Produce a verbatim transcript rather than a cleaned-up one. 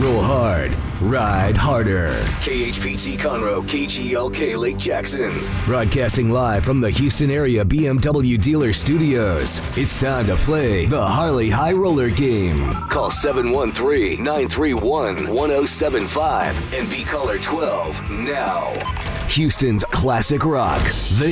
Roll hard, ride harder. K H P T Conroe, K G L K Lake Jackson. Broadcasting live from the Houston area B M W dealer studios. It's time to play the Harley High Roller game. Call seven one three, nine three one, one oh seven five and be caller twelve now. Houston's classic rock, The